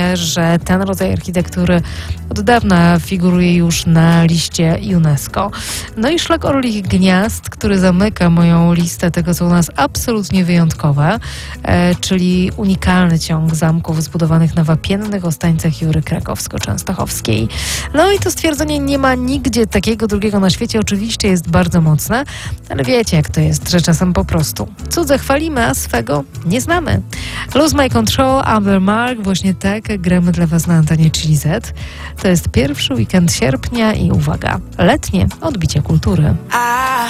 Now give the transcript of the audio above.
wiemy, że ten rodzaj architektury od dawna figuruje już na liście UNESCO. No i szlak Orlich Gniazd, który zamyka moją listę tego, co u nas absolutnie wyjątkowe, czyli unikalny ciąg zamków zbudowanych na wapiennych ostańcach Jury Krakowsko-Częstochowskiej. No i to stwierdzenie nie ma nigdzie takiego drugiego na świecie oczywiście jest bardzo mocne, ale wiecie jak to jest, że czasem po prostu cudze chwalimy, a swego nie znamy. Lose My Control, Amber Mark, właśnie tak gramy dla Was na antenie Chili Z. To jest pierwszy weekend sierpnia i uwaga, letnie odbicie kultury.